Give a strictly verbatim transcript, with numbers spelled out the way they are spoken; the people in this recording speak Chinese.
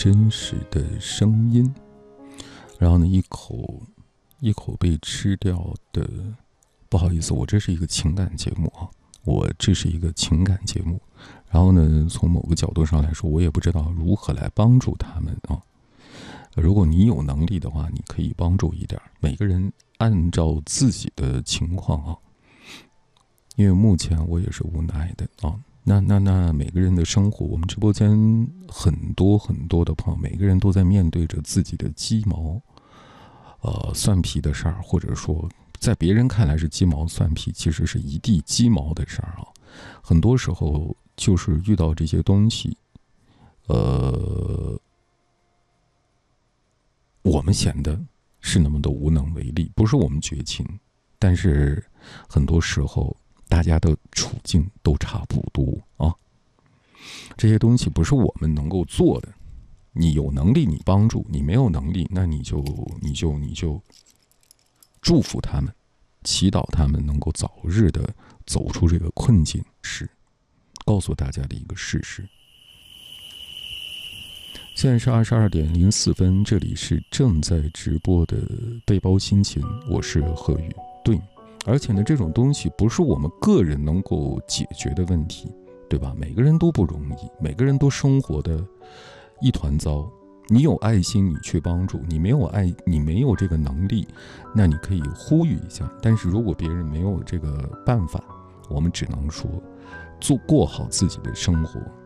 真实的声音，然后呢，一口一口被吃掉的。不好意思，我这是一个情感节目啊，我这是一个情感节目。然后呢，从某个角度上来说，我也不知道如何来帮助他们啊。如果你有能力的话，你可以帮助一点，每个人按照自己的情况啊。因为目前我也是无奈的啊。那那那每个人的生活，我们直播间很多很多的朋友，每个人都在面对着自己的鸡毛，呃，蒜皮的事儿，或者说在别人看来是鸡毛蒜皮，其实是一地鸡毛的事儿啊。很多时候就是遇到这些东西，呃，我们显得是那么的无能为力，不是我们绝情，但是很多时候大家的处境都差不多啊。这些东西不是我们能够做的，你有能力你帮助，你没有能力，那你就你就你就祝福他们，祈祷他们能够早日的走出这个困境，是告诉大家的一个事实。现在是二十二点零四分，这里是正在直播的背包心情，我是贺宇。对，而且呢，这种东西不是我们个人能够解决的问题，对吧？每个人都不容易，每个人都生活的一团糟。你有爱心，你去帮助；你没有爱，你没有这个能力，那你可以呼吁一下。但是如果别人没有这个办法，我们只能说，做过好自己的生活。